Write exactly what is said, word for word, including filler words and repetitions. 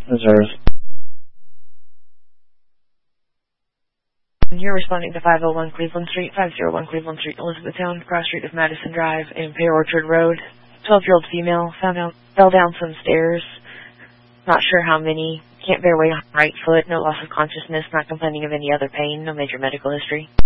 Reserves. You're responding to five oh one Cleveland Street, five oh one Cleveland Street, Elizabethtown, cross street of Madison Drive and Pear Orchard Road. twelve-year-old female found out, fell down some stairs. Not sure how many. Can't bear weight on right foot. No loss of consciousness. Not complaining of any other pain. No major medical history.